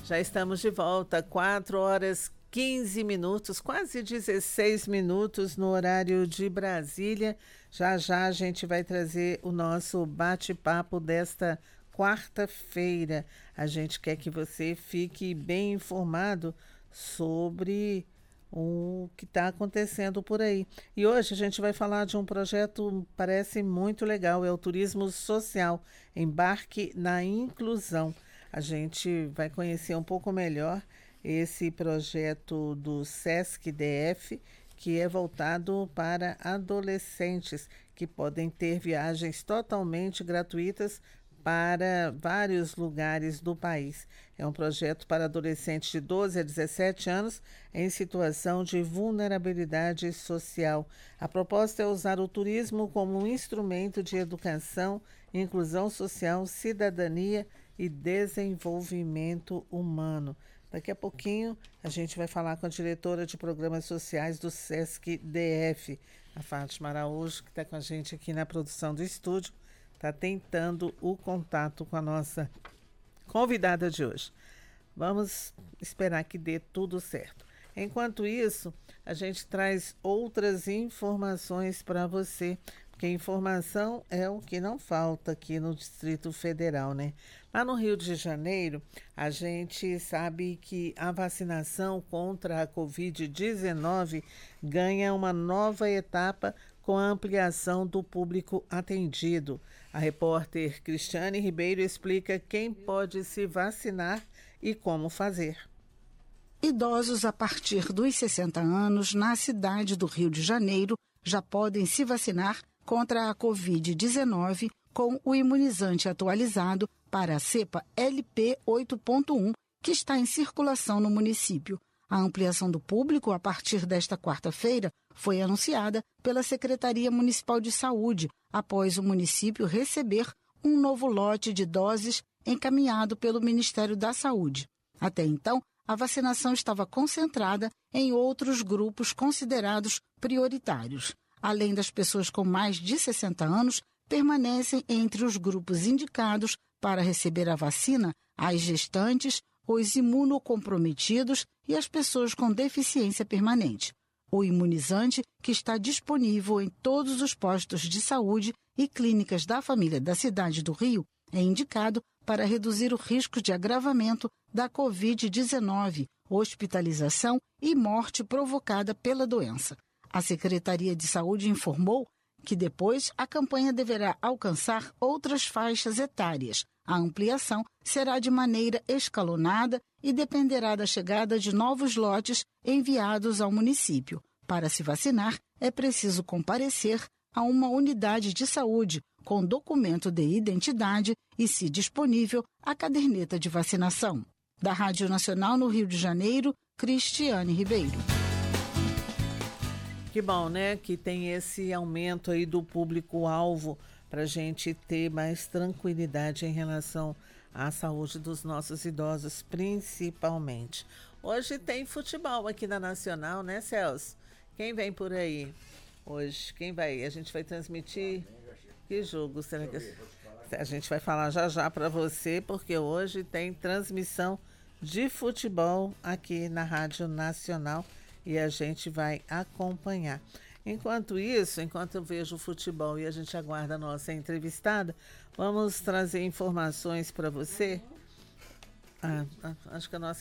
Já estamos de volta, 4 horas 15 minutos, quase 16 minutos no horário de Brasília. Já já a gente vai trazer o nosso bate-papo desta quarta-feira. A gente quer que você fique bem informado sobre o que está acontecendo por aí. E hoje a gente vai falar de um projeto que parece muito legal, é o turismo social, embarque na inclusão. A gente vai conhecer um pouco melhor esse projeto do Sesc DF, que é voltado para adolescentes, que podem ter viagens totalmente gratuitas para vários lugares do país. É um projeto para adolescentes de 12 a 17 anos em situação de vulnerabilidade social. A proposta é usar o turismo como um instrumento de educação, inclusão social, cidadania e desenvolvimento humano. Daqui a pouquinho a gente vai falar com a diretora de programas sociais do Sesc DF, a Fátima Araújo, que está com a gente aqui na produção do estúdio, está tentando o contato com a nossa convidada de hoje. Vamos esperar que dê tudo certo. Enquanto isso, a gente traz outras informações para você, porque informação é o que não falta aqui no Distrito Federal, né? Lá no Rio de Janeiro, a gente sabe que a vacinação contra a Covid-19 ganha uma nova etapa com a ampliação do público atendido. A repórter Cristiane Ribeiro explica quem pode se vacinar e como fazer. Idosos a partir dos 60 anos na cidade do Rio de Janeiro já podem se vacinar contra a Covid-19 com o imunizante atualizado para a cepa LP 8.1, que está em circulação no município. A ampliação do público a partir desta quarta-feira foi anunciada pela Secretaria Municipal de Saúde, após o município receber um novo lote de doses encaminhado pelo Ministério da Saúde. Até então, a vacinação estava concentrada em outros grupos considerados prioritários. Além das pessoas com mais de 60 anos, permanecem entre os grupos indicados para receber a vacina as gestantes, os imunocomprometidos e as pessoas com deficiência permanente. O imunizante, que está disponível em todos os postos de saúde e clínicas da família da cidade do Rio, é indicado para reduzir o risco de agravamento da Covid-19, hospitalização e morte provocada pela doença. A Secretaria de Saúde informou que depois a campanha deverá alcançar outras faixas etárias. A ampliação será de maneira escalonada e dependerá da chegada de novos lotes enviados ao município. Para se vacinar, é preciso comparecer a uma unidade de saúde com documento de identidade e, se disponível, a caderneta de vacinação. Da Rádio Nacional no Rio de Janeiro, Cristiane Ribeiro. Que bom, né? Que tem esse aumento aí do público-alvo para a gente ter mais tranquilidade em relação à saúde dos nossos idosos, principalmente. Hoje tem futebol aqui na Nacional, né, Celso? Quem vem por aí hoje? Quem vai? A gente vai transmitir? Que jogo será que a gente vai falar já já para você, porque hoje tem transmissão de futebol aqui na Rádio Nacional e a gente vai acompanhar. Enquanto isso, enquanto eu vejo o futebol e a gente aguarda a nossa entrevistada, vamos trazer informações para você. Acho que a nossa